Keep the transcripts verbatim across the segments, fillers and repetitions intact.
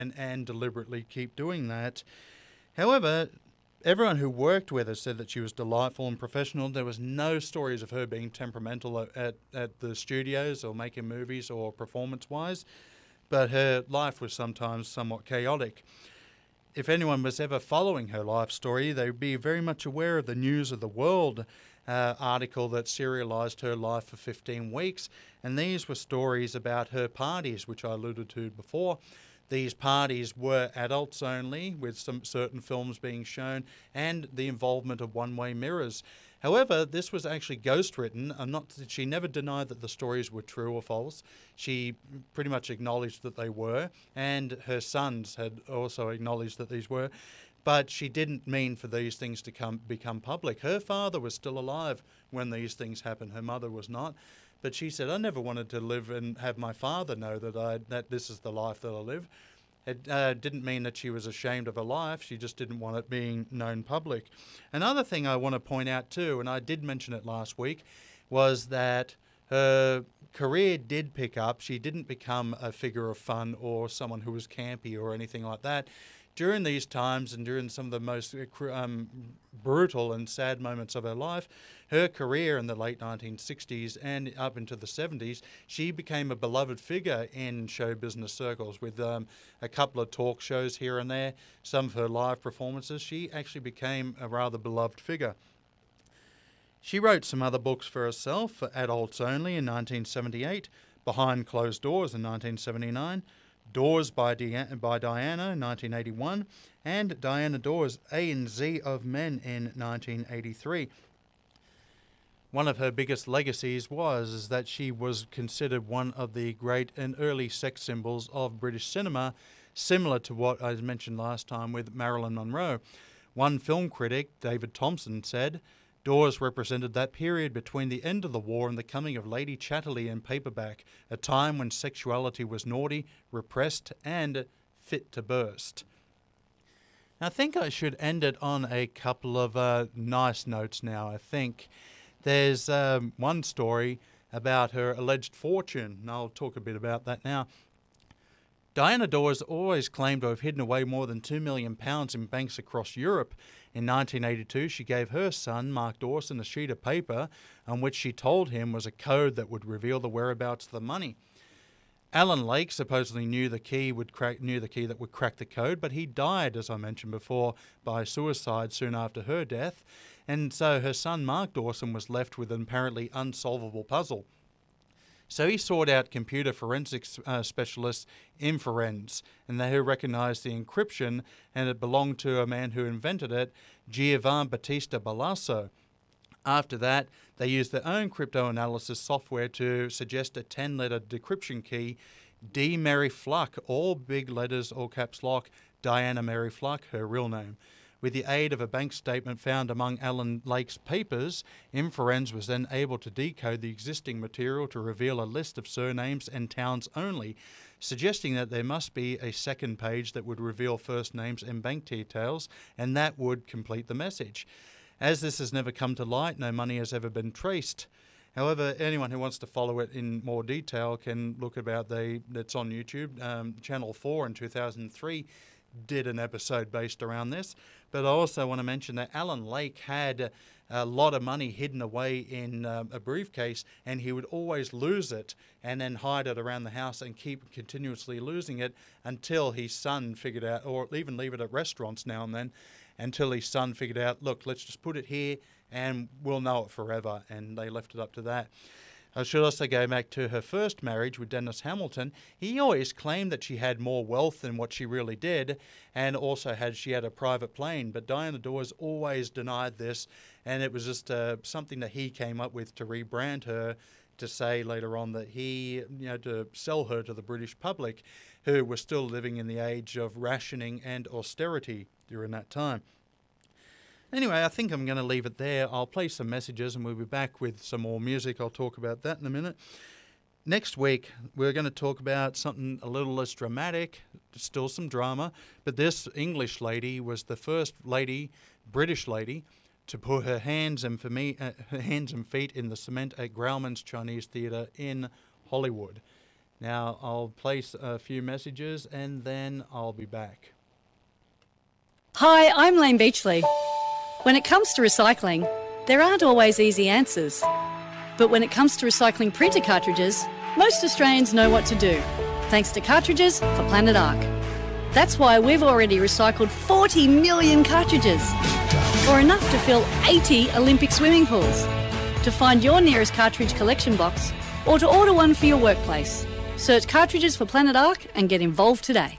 and, and deliberately keep doing that. However, everyone who worked with her said that she was delightful and professional. There was no stories of her being temperamental at, at, at the studios or making movies or performance-wise, but her life was sometimes somewhat chaotic. If anyone was ever following her life story, they would be very much aware of the News of the World uh, article that serialised her life for fifteen weeks, and these were stories about her parties, which I alluded to before. These parties were adults only, with some certain films being shown, and the involvement of one-way mirrors. However, this was actually ghostwritten. I'm not, she never denied that the stories were true or false. She pretty much acknowledged that they were, and her sons had also acknowledged that these were. But she didn't mean for these things to come become public. Her father was still alive when these things happened. Her mother was not. But she said, I never wanted to live and have my father know that I that this is the life that I live. It uh, didn't mean that she was ashamed of her life. She just didn't want it being known public. Another thing I want to point out too, and I did mention it last week, was that her career did pick up. She didn't become a figure of fun or someone who was campy or anything like that. During these times and during some of the most um, brutal and sad moments of her life, her career in the late nineteen sixties and up into the seventies, she became a beloved figure in show business circles with um, a couple of talk shows here and there, some of her live performances. She actually became a rather beloved figure. She wrote some other books for herself, for adults only in nineteen seventy-eight, Behind Closed Doors in nineteen seventy-nine, Doors by, Di- by Diana in nineteen eighty-one, and Diana Dors, A and Z of Men in nineteen eighty-three. One of her biggest legacies was is that she was considered one of the great and early sex symbols of British cinema, similar to what I mentioned last time with Marilyn Monroe. One film critic, David Thompson, said, Dawes represented that period between the end of the war and the coming of Lady Chatterley in paperback, a time when sexuality was naughty, repressed, and fit to burst. I think I should end it on a couple of uh, nice notes now. I think there's um, one story about her alleged fortune, and I'll talk a bit about that now. Diana Dors always claimed to have hidden away more than two million pounds in banks across Europe. In nineteen eighty-two, she gave her son, Mark Dawson, a sheet of paper on which she told him was a code that would reveal the whereabouts of the money. Alan Lake supposedly knew the key would crack, knew the key that would crack the code, but he died, as I mentioned before, by suicide soon after her death, and so her son, Mark Dawson, was left with an apparently unsolvable puzzle. So he sought out computer forensics uh, specialist Inferens, and they recognised the encryption, and it belonged to a man who invented it, Giovan Battista Balasso. After that, they used their own crypto-analysis software to suggest a ten-letter decryption key, D. Mary Fluck, all big letters, all caps lock, Diana Mary Fluck, her real name. With the aid of a bank statement found among Alan Lake's papers, Inferens was then able to decode the existing material to reveal a list of surnames and towns only, suggesting that there must be a second page that would reveal first names and bank details, and that would complete the message. As this has never come to light, no money has ever been traced. However, anyone who wants to follow it in more detail can look about the, that's on YouTube. Um, Channel four in two thousand three did an episode based around this. But I also want to mention that Alan Lake had a lot of money hidden away in um, a briefcase, and he would always lose it and then hide it around the house and keep continuously losing it until his son figured out, or even leave it at restaurants now and then, until his son figured out, look, let's just put it here and we'll know it forever. And they left it up to that. I should also go back to her first marriage with Dennis Hamilton. He always claimed that she had more wealth than what she really did, and also had she had a private plane. But Diana Dors always denied this, and it was just uh, something that he came up with to rebrand her, to say later on that he, you know, to sell her to the British public, who were still living in the age of rationing and austerity during that time. Anyway, I think I'm going to leave it there. I'll play some messages and we'll be back with some more music. I'll talk about that in a minute. Next week, we're going to talk about something a little less dramatic, still some drama, but this English lady was the first lady, British lady, to put her hands and, for me, uh, her hands and feet in the cement at Grauman's Chinese Theatre in Hollywood. Now, I'll place a few messages and then I'll be back. Hi, I'm Lane Beachley. When it comes to recycling, there aren't always easy answers. But when it comes to recycling printer cartridges, most Australians know what to do, thanks to Cartridges for Planet Ark. That's why we've already recycled forty million cartridges, or enough to fill eighty Olympic swimming pools. To find your nearest cartridge collection box, or to order one for your workplace, search Cartridges for Planet Ark and get involved today.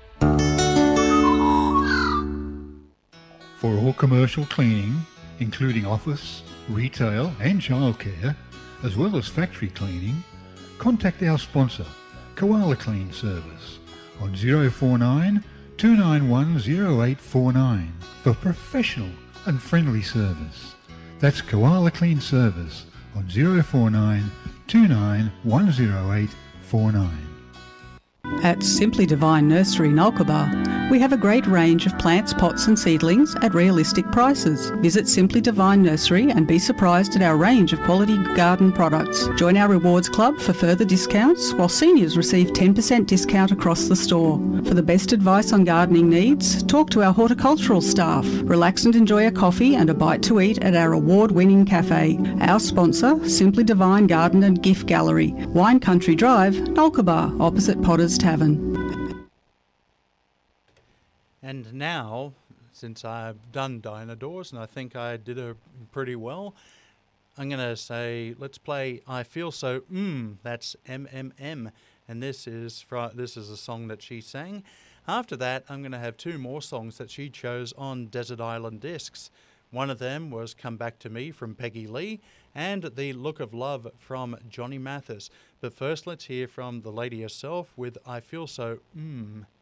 For all commercial cleaning, including office, retail and childcare, as well as factory cleaning, contact our sponsor, Koala Clean Service, on zero four nine, two nine one, zero eight four nine for professional and friendly service. That's Koala Clean Service on zero four nine, two nine one, zero eight four nine. At Simply Divine Nursery Nulkaba, we have a great range of plants, pots and seedlings at realistic prices. Visit Simply Divine Nursery and be surprised at our range of quality garden products. Join our rewards club for further discounts, while seniors receive ten percent discount across the store. For the best advice on gardening needs, talk to our horticultural staff. Relax and enjoy a coffee and a bite to eat at our award-winning cafe. Our sponsor, Simply Divine Garden and Gift Gallery, Wine Country Drive, Nulkaba, opposite Potter's Tavern. And now, since I've done Dinosaurs, and I think I did it pretty well, I'm going to say, let's play I Feel So Mmm, that's M M M. And this is fr- this is a song that she sang. After that, I'm going to have two more songs that she chose on Desert Island Discs. One of them was Come Back to Me from Peggy Lee and The Look of Love from Johnny Mathis. But first, let's hear from the lady herself with I Feel So Mmm.